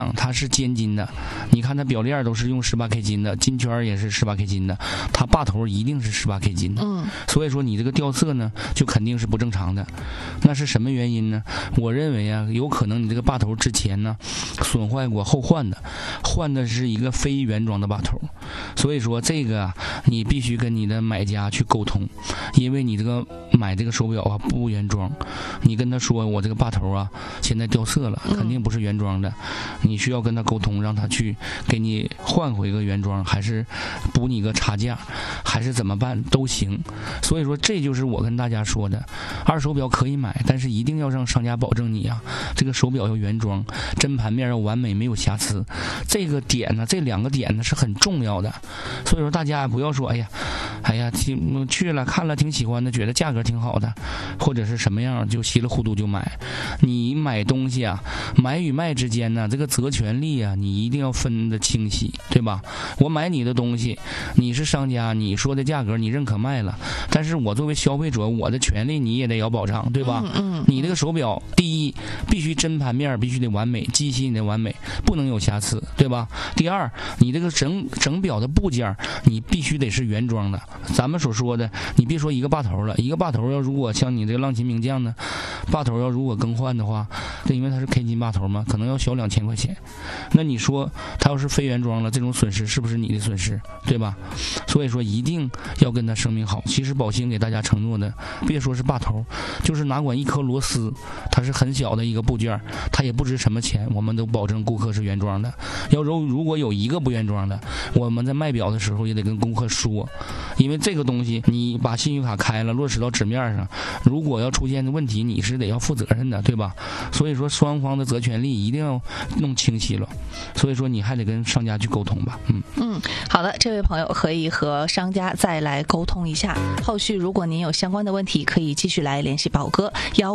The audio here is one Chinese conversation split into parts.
它是尖金的，你看它表链都是用18K 金的，金圈也是18K 金的，它把头一定是18K 金的。所以说你这个掉色呢，就肯定是不正常的。那是什么原因呢？我认为啊，有可能你这个把头之前呢损坏过后换的是一个非原装的把头。所以说这个啊，你必须跟你的买家去沟通，因为你这个买这个手表啊不原装，你跟他说我这个把头啊现在掉色了，肯定不是原装的。你需要跟他沟通，让他去给你换回个原装，还是补你个差价，还是怎么办都行。所以说这就是我跟大家说的，二手表可以买，但是一定要让商家保证你啊这个手表要原装，真盘面要完美，没有瑕疵。这个点呢，这2个点呢是很重要的。所以说大家不要说哎呀去了看了挺喜欢的，觉得价格挺好的，或者是什么样就稀里糊涂就买。你买东西啊，买与卖之间呢，这个责权利啊，你一定要分得清晰，对吧？我买你的东西，你是商家，你说的价格你认可卖了，但是我作为消费者，我的权利你也得要保障，对吧？你这个手表，第一必须真盘面必须得完美，机芯得完美，不能有瑕疵，对吧？第二，你这个整表的部件你必须得是原装的。咱们所说的，你别说一个把头了，一个把头要如果像你这个浪琴名将呢，把头要如果更换的话，这因为它是 K 金把头嘛，可能要小2000块钱。那你说它要是非原装了，这种损失是不是你的损失，对吧？所以说一定要跟他声明好。其实宝兴给大家承诺的，别说是把头，就是哪管一颗螺丝，它是很小的一个部件，它也不值什么钱，我们都保证顾客是原装的。如果有一个不原装的，我们在卖表的时候也得跟顾客说，因为这个东西你把信用卡开了，落实到纸面上，如果要出现的问题，你是得要负责任的，对吧？所以说双方的责权利一定要弄清晰了，所以说你还得跟商家去沟通吧。 好的，这位朋友可以和商家再来沟通一下，后续如果您有相关的问题，可以继续来联系宝哥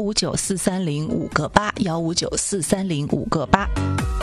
1594305个8，1594305个8。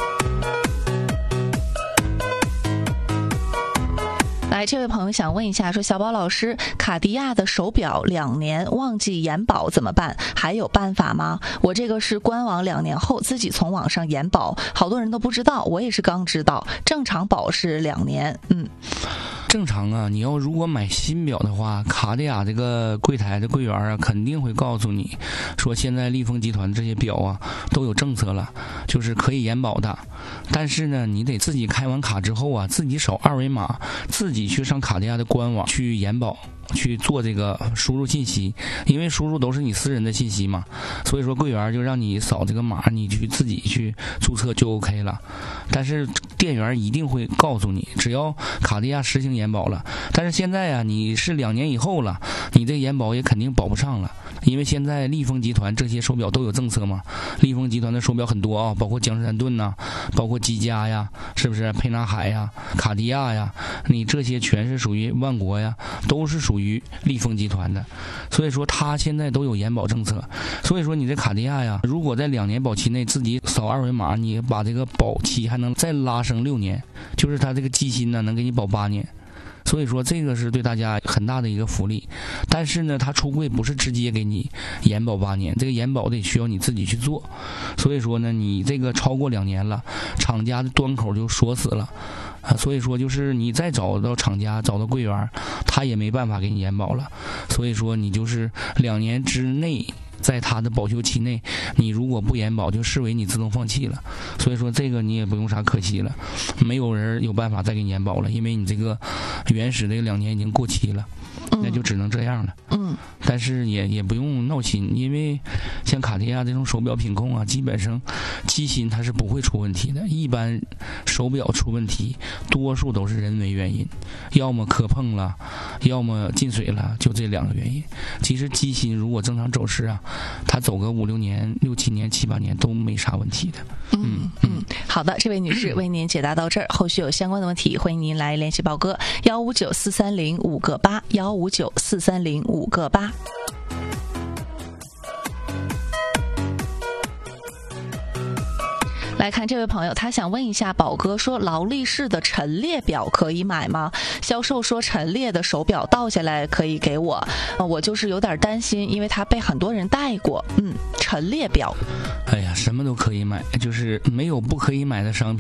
来，这位朋友想问一下，说小宝老师，卡地亚的手表2年忘记延保怎么办？还有办法吗？我这个是官网2年后自己从网上延保，好多人都不知道，我也是刚知道，正常保是2年。 正常啊，你要如果买新表的话，卡地亚这个柜台的柜员啊，肯定会告诉你说，现在利丰集团这些表啊都有政策了，就是可以延保的。但是呢，你得自己开完卡之后啊，自己扫2维码，自己去上卡地亚的官网去延保，去做这个输入信息，因为输入都是你私人的信息嘛，所以说柜员就让你扫这个码，你去自己去注册就 OK 了。但是店员一定会告诉你，只要卡地亚实行延保了。但是现在啊，你是2年以后了，你这延保也肯定保不上了，因为现在利丰集团这些手表都有政策嘛。利丰集团的手表很多啊，包括江诗丹顿呐，包括积家呀，是不是沛纳海呀、卡地亚呀，你这些全是属于万国呀，都是属于利丰集团的。所以说它现在都有延保政策。所以说你这卡地亚呀，如果在2年保期内自己扫2维码，你把这个保期还能再拉升6年，就是它这个机芯呢能给你保8年。所以说这个是对大家很大的一个福利。但是呢，它出柜不是直接给你延保8年，这个延保得需要你自己去做。所以说呢，你这个超过2年了，厂家的端口就锁死了所以说就是你再找到厂家，找到柜员，他也没办法给你延保了。所以说你就是2年之内，在它的保修期内，你如果不延保，就视为你自动放弃了。所以说这个你也不用啥可惜了，没有人有办法再给你延保了，因为你这个原始这个2年已经过期了，那就只能这样了。但是也不用闹心，因为像卡地亚这种手表品控啊，基本上机芯它是不会出问题的。一般手表出问题，多数都是人为原因，要么磕碰了，要么进水了，就这2个原因。其实机芯如果正常走势啊，它走个5、6年、6、7年、7、8年都没啥问题的。 好的，这位女士为您解答到这儿，后续有相关的问题，欢迎您来联系宝哥1594305个8，1594305个8。来看这位朋友，他想问一下宝哥，说劳力士的陈列表可以买吗？销售说陈列的手表倒下来可以给我，我就是有点担心，因为他被很多人戴过。陈列表， 哎呀，什么都可以买，就是没有不可以买的商品。